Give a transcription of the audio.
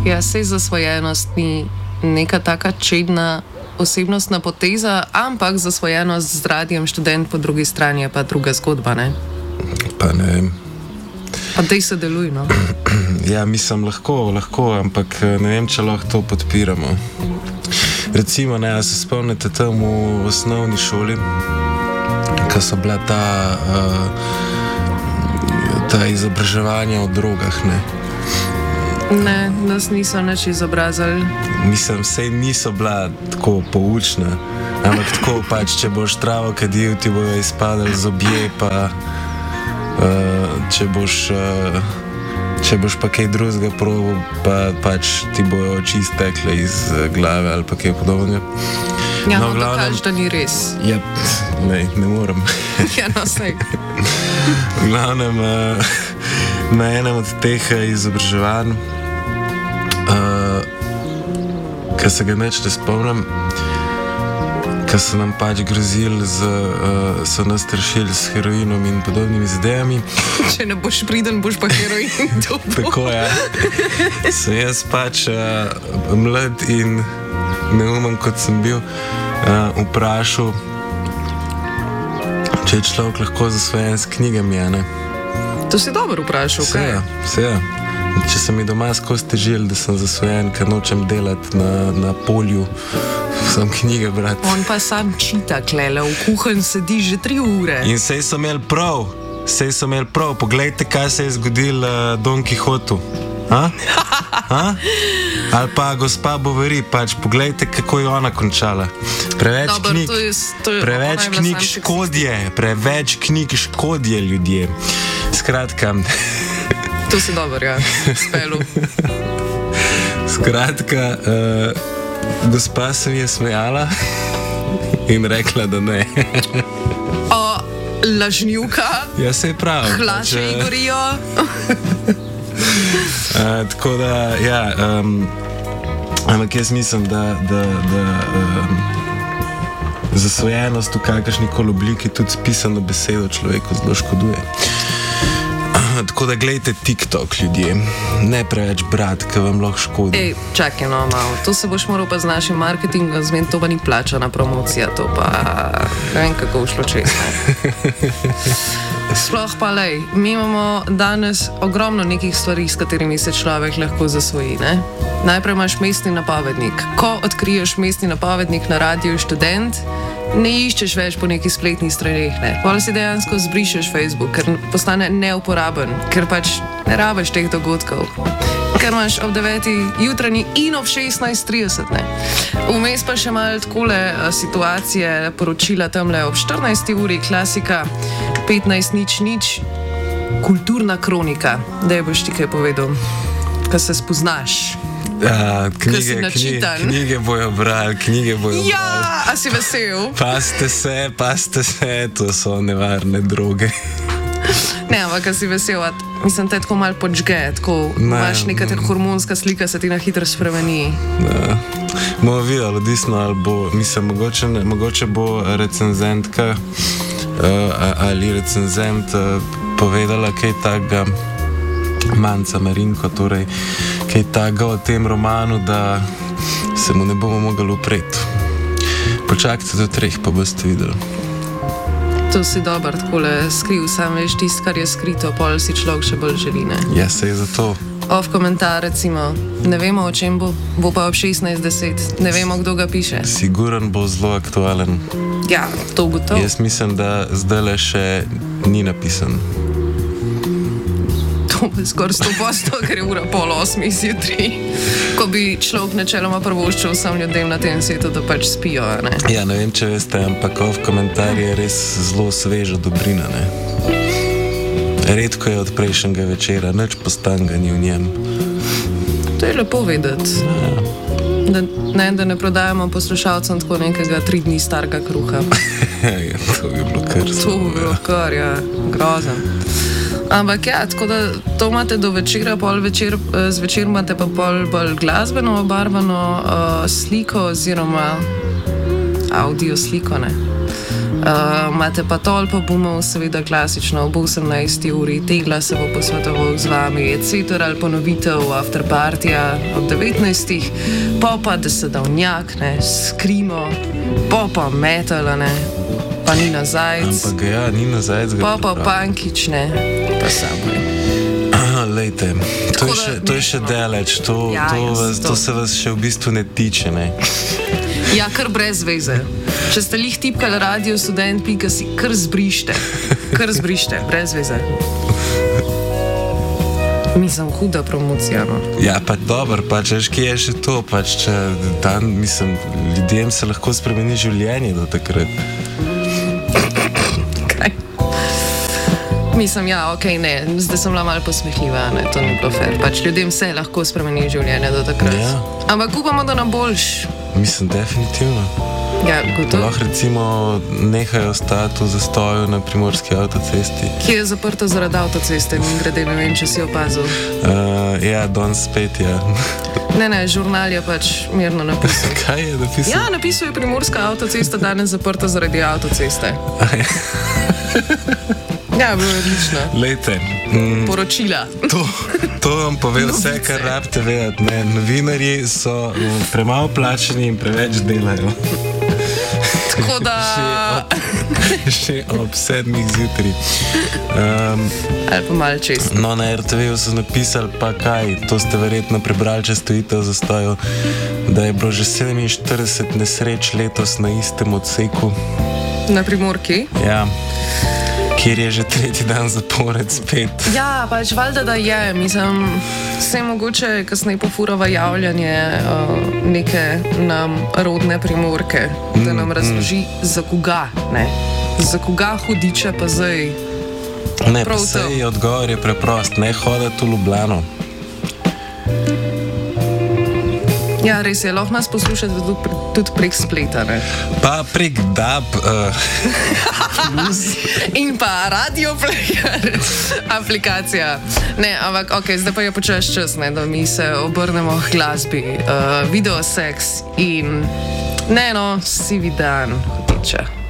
Ja, sej zasvojenost ni neka taka čedna osebnostna poteza, ampak zasvojenost z Radiem Študent po drugi strani je pa druga zgodba, ne? Pa ne vem. Pa dej sodeluj, no. Ja, mislim, lahko, ampak ne vem, če lahko to podpiramo. Recimo, ne, se spomnite tam v osnovni šoli, ko so bila ta izobraževanja o drogah, ne? Ne, nas niso nič izobrazili. Mislim, sej niso bila tako poučna, ampak tako pač, če boš travo kadil, ti bojo izpadali zobje, pa če boš pa kaj drugega probil, pa pač ti bojo oči stekle iz glave ali pa kaj podobnega. Ja, no, to kažeš, da ni res. Ja, ne morem. Ja, no, sej. V glavnem, na enem od teh izobraževanj, ki se ga neč ne spomnim, ki so nam pač grozili, so nas strašili s heroinom in podobnimi zadevami. Če ne boš priden, boš pa heroin dobil. Tako je. Sem jaz pač mlad in neumen, kot sem bil, vprašal, če je človek lahko zasvojen s knjigami, a ne? To si dobro vprašal, kaj? Vse. Če sem mi doma skozi težil, da sem zasvojen, ker nočem delati na polju, sem knjige brati. On pa sam čita, klele, v kuhanj sedi že 3 ure. In sej so imeli prav. Poglejte, kaj se je zgodil Don Kihotu. Ali pa gospa Bovary, pač poglejte, kako je ona končala. Preveč knjig škodje ljudje. Skratka... To si dobro, ja, spelu. Skratka, gospa se mi je smejala in rekla, da ne. Lažnjuka? Ja, se je prav. Hlače gorijo? Tako da, ja, ampak jaz mislim, da zasvojenost v kakršnikoli obliki, tudi spisano besedo človeku zelo škoduje. Tako da gledajte TikTok, ljudje. Ne preveč brati, ker vam lahko škodi. Ej, čakaj, no, malo. To se boš moral pa z našim marketingom zmeniti, to pa ni plačana promocija, to pa ne vem, kako ušlo čez. Sploh pa lej, mi imamo danes ogromno nekih stvari, s katerimi se človek lahko zasvoji, ne? Najprej imaš mestni napovednik. Ko odkriješ mestni napovednik na Radiu Študent, ne iščeš več po nekih spletnih straneh, ne. Potem si dejansko zbrišeš Facebook, ker postane neuporaben, ker pač ne rabiš teh dogodkov. Ker imaš ob 9. jutranji in ob 16:30, ne. Vmes pa še malo takole situacije, poročila tamle ob 14. uri, klasika 15:00, kulturna kronika. Daj boš ti kaj povedal, ko se spoznaš. Knjige bojo brali. Ja, a si vesel? Paste se, to so nevarne droge. Ne, ampak a si vesel, mislim, te tako malo počge, tako imaš neka hormonska slika, se ti na hitro spremeni. Da. Bomo videli, odvisno, ali bo, mislim, mogoče bo recenzentka ali recenzent povedala kaj takega, Manca Marinko, torej, kaj takega o tem romanu, da se mu ne bomo mogli upreti. Počakajte do 3, pa boste videli. To si dober, takole skriv, sam veš tist, kar je skrito, pol si človek še bolj želi, ne? Ja, se je zato. Off komentar, recimo, ne vemo o čem bo pa ob 16:10, ne vemo, kdo ga piše. Siguren bo zelo aktualen. Ja, to gotovo. Jaz mislim, da zdajle še ni napisan. Skoraj 100%, ker je ura 7:30 zjutraj, ko bi človek načeloma prvoščil vsem ljudem na tem svetu, da pač spijo, ne? Ja, ne vem, če veste, ampak v komentarju je res zelo sveža dobrina, ne? Redko je od prejšnjega večera, nič postanga ni v njem. To je lepo vedeti. Ja. Da ne prodajamo poslušalcem tako nekega 3 dni starega kruha. Ja, to bi bilo kar. To bi bilo kar, ja, grozen. Ampak ja, tako da to imate do večera, zvečer imate pa pol bolj glasbeno obarvano sliko oziroma audio sliko, ne. Imate pa tolpo bumov, seveda klasično ob 18. uri, Tegla se bo posvetoval z vami, etc. ali ponovitev afterpartija ob 19. Pa desedovnjak, ne, Skrimo, pa metal, ne, pa Nina Zajc. Ampak ja, Nina Zajc ga pa Pankič, ne, pa Subway. Lejte, to je še daleč, to se vas še v bistvu ne tiče, ne? Ja, kar brez veze. Če ste lih tipkali radio student.si, kar zbrište, brez veze. Mislim, huda promocija, no. Ja, pa dobro, pač, veš, kje je še to, pač, če dan, mislim, ljudem se lahko spremeni življenje do takrat. Mislim, ja, ok, ne, zdaj sem bila malo posmehljiva, ne, to ni bilo fair. Pač ljudem se lahko spremeni življenje do takrat. Ja. Ampak upamo, da nam boljš. Mislim, definitivno. Ja, gotovo. Lahko recimo nehajo stati v zastoju na primorski avtocesti. Ki je zaprto zaradi avtoceste, grede, ne vem, če si opazil. Ja, danes spet, ja. Ne, žurnal je pač mirno napisal. Kaj je napisal? Ja, napisal je primorska avtocesta danes zaprta zaradi avtoceste. Ja, bilo je odlično. Lejte. Poročila. To vam pove vse, kar rabite vedeti. Novinarji so premalo plačeni in preveč delajo. Tako da... Še ob 7 zjutraj. Ali pa malo čest. No, na RTV so napisali, pa kaj, to ste verjetno prebrali, če stojite v zastoju, da je bilo že 47 nesreč letos na istem odseku. Na Primorki? Ja. Kjer je že tretji dan zapored spet. Ja, pač valjda, da je. Mislim, vse mogoče kasneje pofurava javljanje neke nam rodne Primorke, da nam razloži, za koga, ne. Za koga hudiče pa zdaj. Ne, pa sej odgovor je preprost, ne hoditi v Ljubljano. Ja, res je, lahko nas poslušate tudi prek spleta, ne? Pa prek DAB plus. In pa Radio Player aplikacija. Ne, ampak ok, zdaj pa je počas čas, ne, da mi se obrnemo k glasbi. Video seks in ne no, sivi dan, hotiče.